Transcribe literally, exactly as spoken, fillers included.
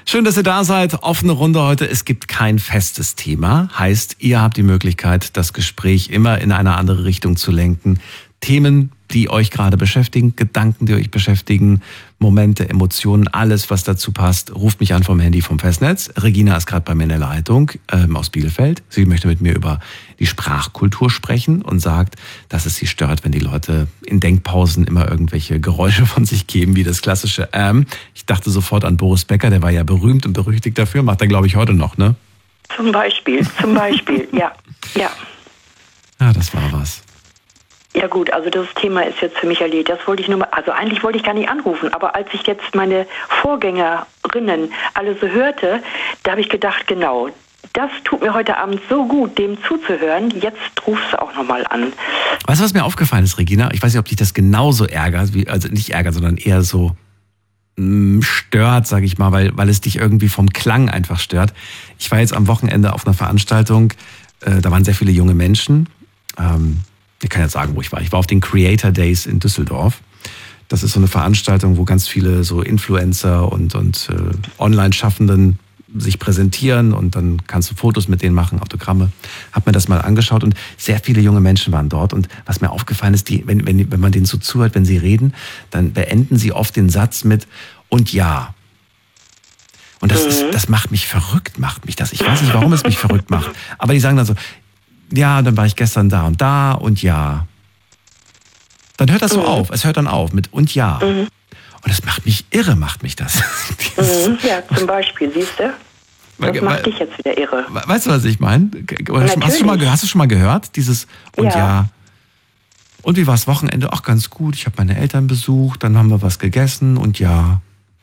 Schön, dass ihr da seid. Offene Runde heute. Es gibt kein festes Thema. Heißt, ihr habt die Möglichkeit, das Gespräch immer in eine andere Richtung zu lenken. Themen, die euch gerade beschäftigen, Gedanken, die euch beschäftigen, Momente, Emotionen, alles, was dazu passt. Ruft mich an vom Handy vom Festnetz. Regina ist gerade bei mir in der Leitung ähm, aus Bielefeld. Sie möchte mit mir über die Sprachkultur sprechen und sagt, dass es sie stört, wenn die Leute in Denkpausen immer irgendwelche Geräusche von sich geben, wie das klassische Ähm. Ich dachte sofort an Boris Becker, der war ja berühmt und berüchtigt dafür. Macht er, glaube ich, heute noch, ne? Zum Beispiel, zum Beispiel, ja, ja. Ja, das war was. Ja gut, also das Thema ist jetzt für mich erledigt. Das wollte ich nur mal, also eigentlich wollte ich gar nicht anrufen, aber als ich jetzt meine Vorgängerinnen alle so hörte, da habe ich gedacht, genau, das tut mir heute Abend so gut, dem zuzuhören. Jetzt rufst du auch nochmal an. Weißt du, was mir aufgefallen ist, Regina? Ich weiß nicht, ob dich das genauso ärgert, wie, also nicht ärgert, sondern eher so mh, stört, sage ich mal, weil, weil es dich irgendwie vom Klang einfach stört. Ich war jetzt am Wochenende auf einer Veranstaltung, äh, da waren sehr viele junge Menschen. Ähm, Ich kann jetzt sagen, wo ich war. Ich war auf den Creator Days in Düsseldorf. Das ist so eine Veranstaltung, wo ganz viele so Influencer und, und äh, Online-Schaffenden sich präsentieren und dann kannst du Fotos mit denen machen, Autogramme. Hab mir das mal angeschaut und sehr viele junge Menschen waren dort. Und was mir aufgefallen ist, die, wenn, wenn, wenn man denen so zuhört, wenn sie reden, dann beenden sie oft den Satz mit „und ja". Und das, mhm. ist, das macht mich verrückt, macht mich das. Ich weiß nicht, warum es mich verrückt macht. Aber die sagen dann so, ja, dann war ich gestern da und da und ja. Dann hört das so mhm. auf. Es hört dann auf mit und ja. Mhm. Und das macht mich irre, macht mich das. Mhm. Ja, zum Beispiel, siehst du? Das macht we- dich jetzt wieder irre. Weißt du, was ich meine? Hast, hast, du schon mal, hast du schon mal gehört? Dieses und ja. ja. Und wie war das Wochenende? Ach, ganz gut. Ich habe meine Eltern besucht, dann haben wir was gegessen und ja.